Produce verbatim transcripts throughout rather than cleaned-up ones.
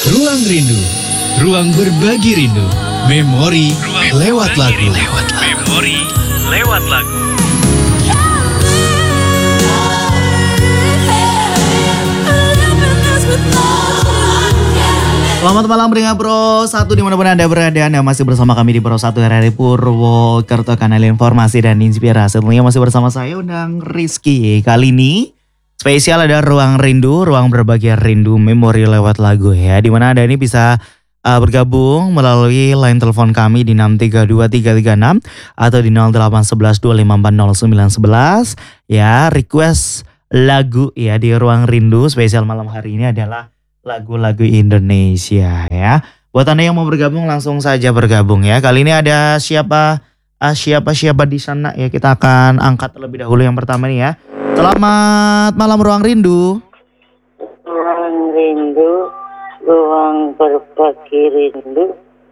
Ruang Rindu, ruang berbagi rindu, memori ruang lewat lagu. Lewat lagu. Memori lewat lagu. Selamat malam pendengar Pro satu dimanapun Anda berada. Anda masih bersama kami di Pro satu R R I Purwokerto, kanal informasi dan inspirasi. Tentunya masih bersama saya Undang Rizky. Kali ini spesial ada Ruang Rindu, ruang berbagi rindu, memori lewat lagu ya. Dimana Anda ini bisa uh, bergabung melalui line telepon kami di enam tiga dua tiga tiga enam atau di nol delapan satu satu dua lima empat nol sembilan satu satu. Ya, request lagu ya di Ruang Rindu spesial malam hari ini adalah lagu-lagu Indonesia ya. Buat Anda yang mau bergabung langsung saja bergabung ya. Kali ini ada siapa uh, siapa siapa di sana ya. Kita akan angkat terlebih dahulu yang pertama nih ya. Selamat malam Ruang Rindu. Ruang rindu, ruang berbagi rindu,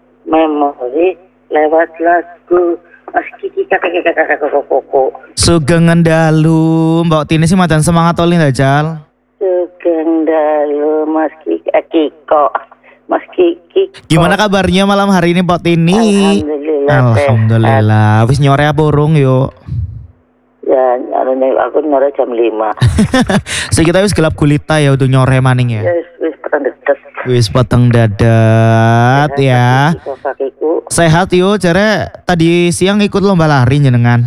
memori lewat lagu. Mas Kiki kakak kakak kakak kakak koko. Sugeng Ngendalu, Mbak Tini sih madan semangat oleh Dajal. Sugeng dalu Mas Kiki, eh, Kiko, Mas Kiki. Gimana kabarnya malam hari ini Mbak Tini? Alhamdulillah. Alhamdulillah. Wis nyore apa urung yuk? Ya, nyore aku nyore jam lima. So kita wis gelap gulita ya untuk nyore maning ya. Wis wis petang dedet. Wis peteng dadat ya. Kakiku. Sehat yo, jare tadi siang ikut lomba lari jenengan.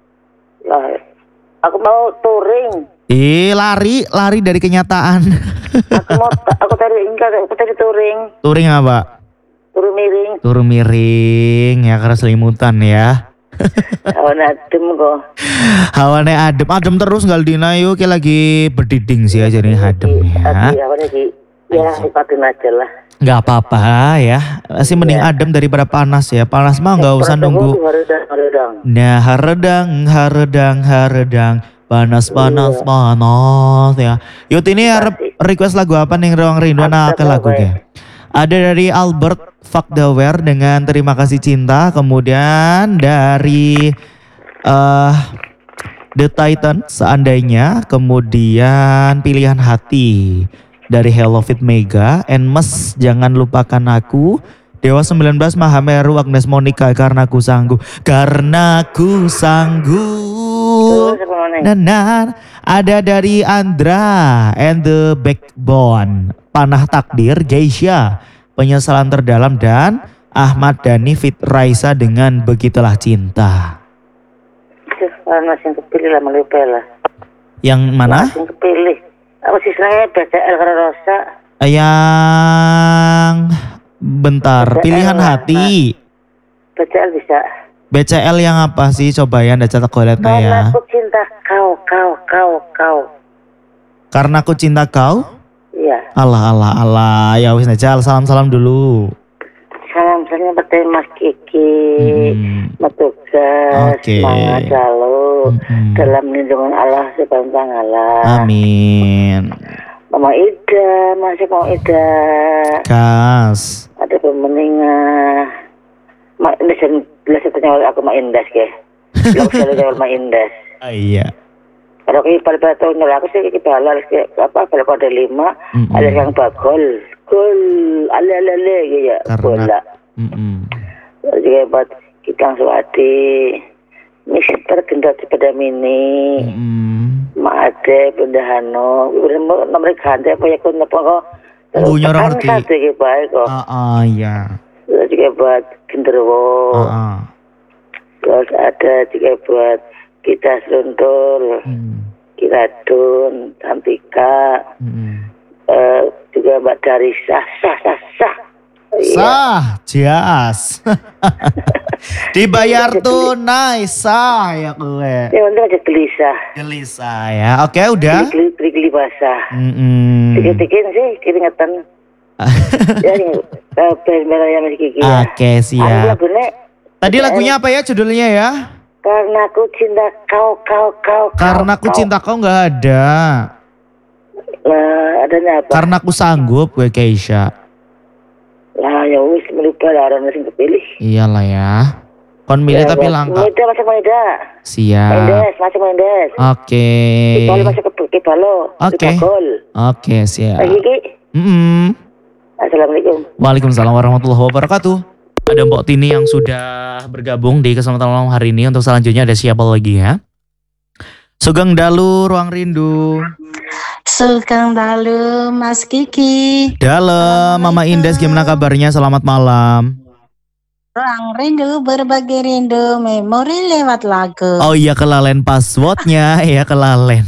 Lah, aku mau touring. Eh lari, lari dari kenyataan. Aku mau aku tadi enggak aku tadi touring. Touring apa? Touring miring. Turu miring ya karena selimutan ya. Awan adem kok. Hawane adem, adem terus nggak dina yuk, kayak lagi berdiding sih aja nih adem ya. Adi, awan lagi. Ya, nikmatin aja lah. Nggak apa-apa ya, masih mending Ya. adem daripada panas ya. Panas mah nggak usah nunggu. Haredang, haredang. Nah haredang, haredang, haredang, panas, panas, panas ya. Yuk ini harap request lagu apa nih Ruang Rindu anak lagunya? Ada dari Albert Fuck the Wear dengan Terima Kasih Cinta. Kemudian dari uh, The Titan Seandainya. Kemudian Pilihan Hati dari Hello Fit Mega. Enmes Jangan Lupakan Aku. Dewa sembilan belas Mahameru Agnes Monica Karena Ku Sanggup. Karena Ku Sanggup. Nah, ada dari Andra and the Backbone, Panah Takdir, Geisha, Penyesalan Terdalam, dan Ahmad Dhani Fit Raisa dengan Begitulah Cinta. Masih kepilih lah melupa lah. Yang mana? Masih kepilih. Aku sih senangnya B C L karena Rosa. Yang bentar, B C L Pilihan lah, Hati. B C L bisa. B C L yang apa sih? Coba ya Anda catat koletnya ya. Karena aku cinta kau, kau, kau, kau. Karena Aku Cinta Kau. Iya. Allah Allah Allah. Ya wis Najal, salam-salam dulu. Salam salam berterima Mas Kiki. Hmm. Petugas Oke. semangat selalu Mm-mm. dalam lindungan Allah subhanahu wa ta'ala. Amin. Mama Ida, masih Mama Ida. Kas. Ada pemeningah. Mak Indah dan belas itu nyawa aku Mak Indah ke. Aku selalu nyawa Mak Indah. Ah, iya. Kalau kita pada tahun nyawa aku sih kita halal apa kalau pada lima Mm-mm. ada yang bagol, gol, ale ale ale ya, bola. Mm-mm. Jadi buat kita langsung hati. Mister Gendut Sepeda Mini, Mm-mm. Mak Ade, Bunda Hano, nomor ganti apa ya kun apa kok? Bunyi orang ngerti. Satu gitu baik kok. Ah, ah, iya. Terus juga buat genderuwo. Ah, ah. Terus ada juga buat kita seruntul, Mm. kita dun, Tantika, Mm-mm. eh, juga Mbak Dari sah sah sah sah. Iya. Sah, jas. Dibayar tunai, sah ya kowe. Yang penting aja gelisah, Gelisah ya. Oke, udah. geli geli geli basah. Mm-mm. Dikit-dikit sih keringetan. Ya ini kabar merah yang masih gigi ya. Oke, Aku siap. lagunya Tadi lagunya apa ya judulnya ya? Karena Aku Cinta Kau Kau Kau. Karena Aku kau. Cinta Kau nggak ada. Lah adanya apa? Karena Aku Sanggup gue Keisha. Lah ya wis melupa lah orang masih kepilih. Iyalah ya. Kon milih Ya, tapi Mas. langka. Maida masuk Maida. Siap. Mendes masuk Mendes. Oke. Kibalo masuk ke Kibalo. Oke. Tiga gol. Oke, siap. Lagi ki. Mm-mm. Assalamualaikum. Waalaikumsalam warahmatullahi wabarakatuh. Ada Mbok Tini yang sudah bergabung di kesempatan malam hari ini. Untuk selanjutnya ada siapa lagi ya? Sugeng Dalu Ruang Rindu. Sugeng Dalu Mas Kiki. Dalam Mama Indes, gimana kabarnya? Selamat malam. Ruang Rindu berbagi rindu, memori lewat lagu. Oh iya, kelalen passwordnya. Ya kelalen.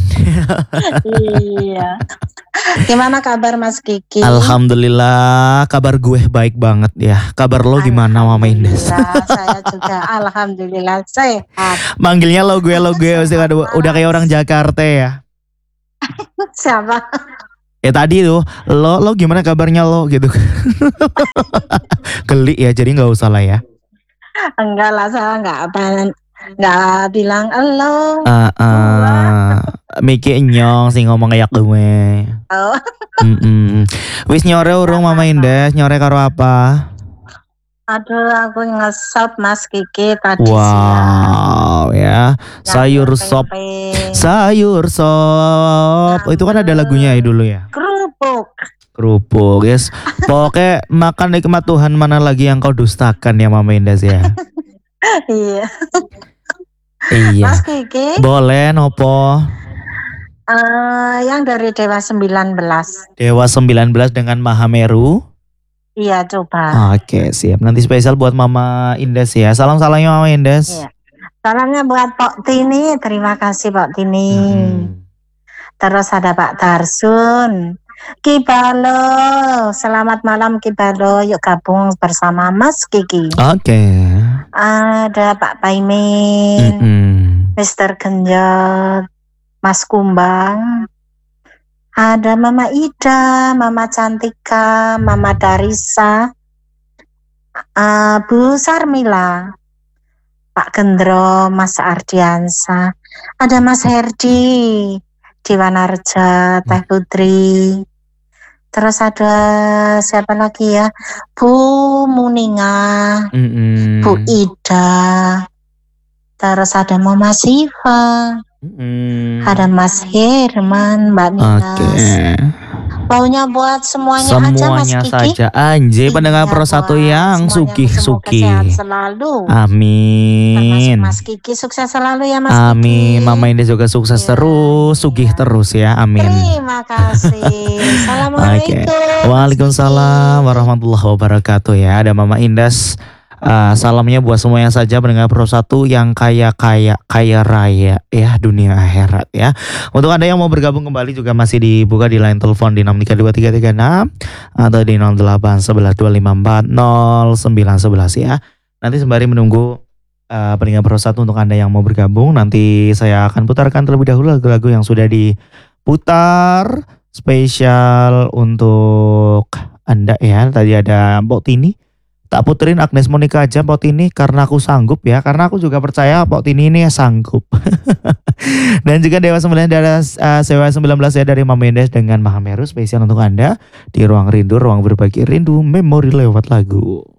Iya. Gimana kabar Mas Kiki? Alhamdulillah, kabar gue baik banget ya. Kabar lo gimana Mama Indes? Alhamdulillah, saya juga alhamdulillah sehat. Manggilnya lo gue lo gue udah, udah kayak orang Jakarta ya. Siapa? Ya tadi tuh, lo lo gimana kabarnya lo gitu. Geli ya, jadi nggak usah lah ya. Enggak lah, saya enggak apa enggak bilang elo. Ah, uh, Miki nyong sih ngomong kayak gue. Oh. Mm-mm. Wis nyore urung Mama Indes, nyore karo apa? Aduh, aku ngesop Mas Kiki tadi siang. Wow ya, sayur sop, Tempe. sayur sop. Oh, itu kan ada lagunya ya dulu ya. Kerupuk. Kerupuk, yes. Pokoknya makan nikmat Tuhan, mana lagi yang kau dustakan ya Mama Indes ya. Iya. Iya. Mas Kiki. Boleh nopo? Eh, yang dari Dewa sembilan belas. Dewa sembilan belas dengan Mahameru. Iya, coba. Oke, siap. Nanti spesial buat Mama Indes ya. Salam-salamnya Mama Indes. Iya. Salamnya buat Pak Tini. Terima kasih Pak Tini. Hmm. Terus ada Pak Darsun. Kibalo. Selamat malam Kibalo. Yuk gabung bersama Mas Kiki. Oke. Ada Pak Paimin. Mm-mm. Mister Genjot. Mas Kumbang. Ada Mama Ida, Mama Cantika, Mama Darisa, uh, Bu Sarmila, Pak Gendro, Mas Ardiansa, ada Mas Herdi, Diwanarja, Teh Putri, terus ada siapa lagi ya, Bu Muninga, Mm-mm. Bu Ida, terus ada Mama Siva. Mm-mm. Ada Mas Herman, Mbak Ninas. Oke. Maunya buat semuanya, aja Mas Semuanya Kiki. saja. Anjay, pendengar Iya, Pro Satu buat yang semuanya, suki-suki. semoga sehat selalu. Amin. Termasuk Mas Kiki sukses selalu ya Mas Amin. Kiki. Mama Indes juga sukses Iya, terus, sugih iya. terus ya. Amin. Terima kasih. Assalamualaikum. Oke. Waalaikumsalam warahmatullahi wabarakatuh ya. Ada Mama Indes. Uh, salamnya buat semuanya saja pendengar Pro Satu yang kaya kaya kaya raya ya, dunia akhirat ya. Untuk Anda yang mau bergabung kembali juga masih dibuka di line telepon di enam tiga dua tiga tiga enam atau di nol delapan satu satu dua lima empat nol sembilan satu satu ya. Nanti sembari menunggu uh, pendengar Pro Satu untuk Anda yang mau bergabung, nanti saya akan putarkan terlebih dahulu lagu-lagu yang sudah diputar spesial untuk Anda ya. Tadi ada Mbok Tini. Tak puterin Agnes Monica aja Pok Tini karena aku sanggup ya. Karena aku juga percaya Pok Tini ini ya sanggup. Dan juga Dewa sembilan belas, uh, Dewa sembilan belas ya dari Mama Indes dengan Mahameru spesial untuk Anda di Ruang Rindu, ruang berbagi rindu, memori lewat lagu.